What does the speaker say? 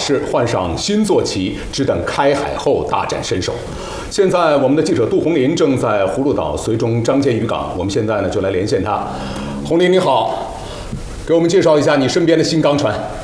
师，换上新坐骑，只等开海后大展身手。现在我们的记者杜红林正在葫芦岛绥中张街渔港，我们现在呢就来连线他。红林你好，给我们介绍一下你身边的新钢船。